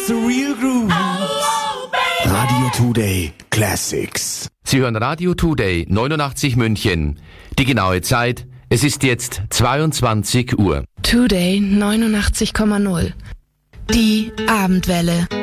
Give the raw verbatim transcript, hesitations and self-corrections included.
the real groove. Radio Today Classics. Sie hören Radio Today neunundachtzig München. Die genaue Zeit, es ist jetzt zweiundzwanzig Uhr. Today neunundachtzig Komma null. Die Abendwelle.